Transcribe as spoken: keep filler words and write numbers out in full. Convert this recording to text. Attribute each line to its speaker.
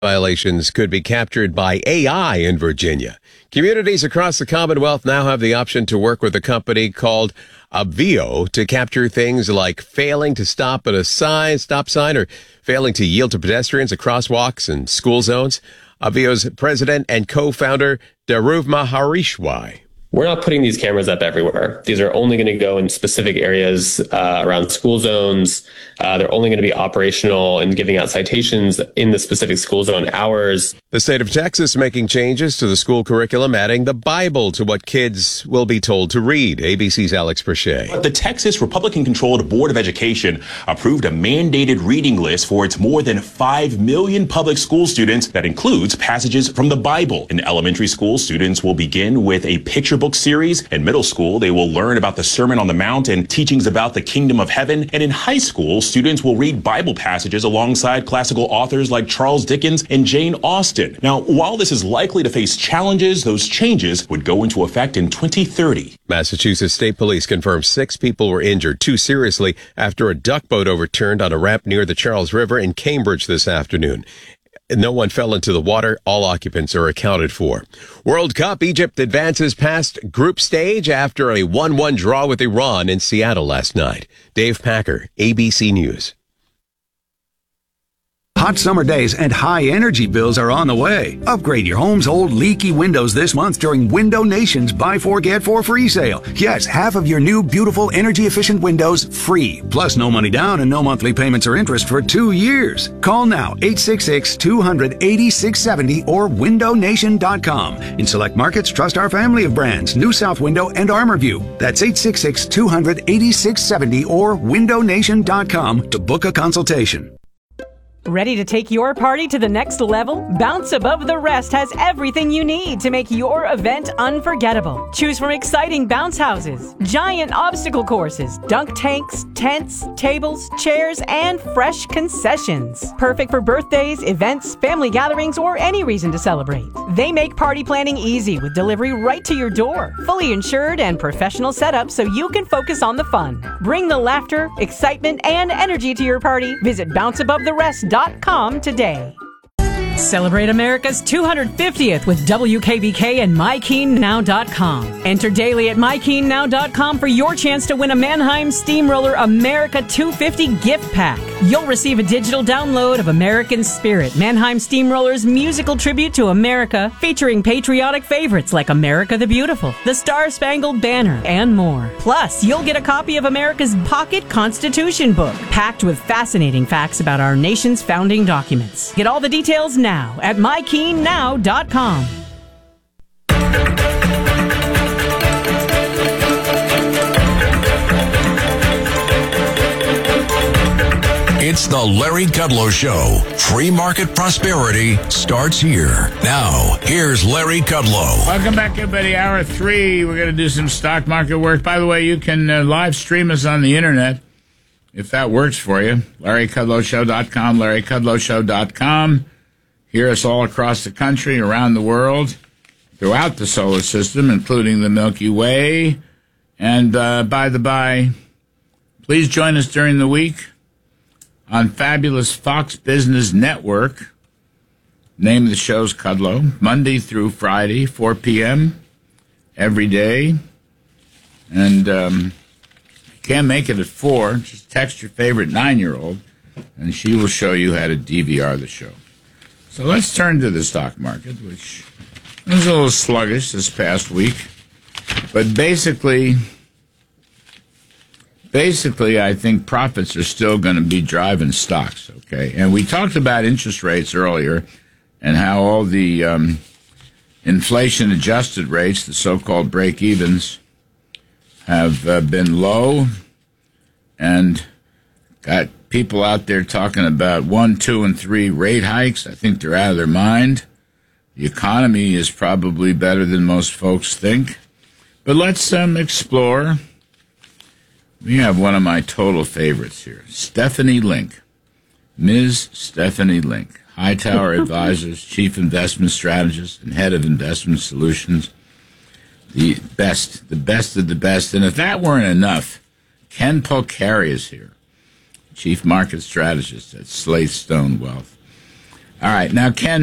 Speaker 1: Violations could be captured by A I in Virginia. Communities across the Commonwealth now have the option to work with a company called Avio to capture things like failing to stop at a sign, stop sign or failing to yield to pedestrians at crosswalks and school zones. Avio's president and co-founder, Dhruv Maharishwai.
Speaker 2: We're not putting these cameras up everywhere. These are only going to go in specific areas uh, around school zones. Uh, they're only going to be operational and giving out citations in the specific school zone hours.
Speaker 1: The state of Texas making changes to the school curriculum, adding the Bible to what kids will be told to read. A B C's Alex Perche.
Speaker 3: The Texas Republican-controlled Board of Education approved a mandated reading list for its more than five million public school students that includes passages from the Bible. In elementary school, students will begin with a picture book series. In middle school, they will learn about the Sermon on the Mount and teachings about the kingdom of heaven. And in high school, students will read Bible passages alongside classical authors like Charles Dickens and Jane Austen. Now, while this is likely to face challenges, those changes would go into effect in twenty thirty.
Speaker 1: Massachusetts State Police confirmed six people were injured, two seriously, after a duck boat overturned on a ramp near the Charles River in Cambridge this afternoon. No one fell into the water. All occupants are accounted for. World Cup, Egypt advances past group stage after a one one draw with Iran in Seattle last night. Dave Packer, A B C News.
Speaker 4: Hot summer days and high energy bills are on the way. Upgrade your home's old leaky windows this month during Window Nation's Buy Four Get Four free sale. Yes, half of your new beautiful energy efficient windows free. Plus no money down and no monthly payments or interest for two years. Call now eight six six, two hundred, eighty-six seventy or window nation dot com. In select markets, trust our family of brands, New South Window and ArmorView. That's eight six six, two hundred, eighty-six seventy or window nation dot com to book a consultation.
Speaker 5: Ready to take your party to the next level? Bounce Above the Rest has everything you need to make your event unforgettable. Choose from exciting bounce houses, giant obstacle courses, dunk tanks, tents, tables, chairs, and fresh concessions. Perfect for birthdays, events, family gatherings, or any reason to celebrate. They make party planning easy with delivery right to your door. Fully insured and professional setup so you can focus on the fun. Bring the laughter, excitement, and energy to your party. Visit bounce above the rest dot com today. Celebrate America's two hundred fiftieth with W K B K and my keen now dot com. Enter daily at my keen now dot com for your chance to win a Mannheim Steamroller America two fifty gift pack. You'll receive a digital download of American Spirit, Mannheim Steamroller's musical tribute to America, featuring patriotic favorites like America the Beautiful, the Star-Spangled Banner, and more. Plus, you'll get a copy of America's Pocket Constitution book, packed with fascinating facts about our nation's founding documents. Get all the details now at my keen now dot com.
Speaker 6: It's the Larry Kudlow Show. Free market prosperity starts here. Now, here's Larry Kudlow.
Speaker 7: Welcome back, everybody. Hour three. We're going to do some stock market work. By the way, you can uh, live stream us on the internet if that works for you. Larry Kudlow Show dot com, Larry Kudlow Show dot com. Hear us all across the country, around the world, throughout the solar system, including the Milky Way. And uh, by the by, please join us during the week on fabulous Fox Business Network. Name of the show's Kudlow, Monday through Friday, four p.m. every day. And um, if you can't make it at four, just text your favorite nine-year-old, and she will show you how to D V R the show. So let's turn to the stock market, which was a little sluggish this past week. But basically... Basically, I think profits are still going to be driving stocks, okay? And we talked about interest rates earlier and how all the um, inflation-adjusted rates, the so-called break-evens, have uh, been low and got people out there talking about one, two, and three rate hikes. I think they're out of their mind. The economy is probably better than most folks think. But let's um, explore... We have one of my total favorites here, Stephanie Link, Miz Stephanie Link, Hightower Advisors, Chief Investment Strategist and Head of Investment Solutions. The best, the best of the best. And if that weren't enough, Ken Polcari is here, Chief Market Strategist at Slate Stone Wealth. All right. Now, Ken,